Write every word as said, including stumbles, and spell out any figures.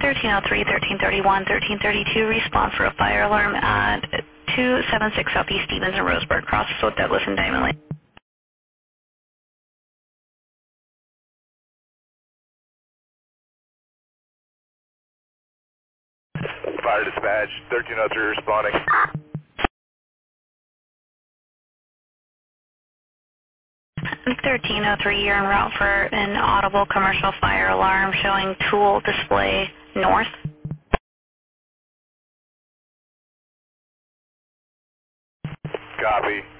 thirteen oh three, thirteen thirty-one, thirteen thirty-two, respond for a fire alarm at two seven six Southeast Stevens and Roseburg, crosses with Douglas and Diamond Lane. Fire dispatch, thirteen oh three responding. thirteen oh three, you're en route for an audible commercial fire alarm showing tool display north. Copy.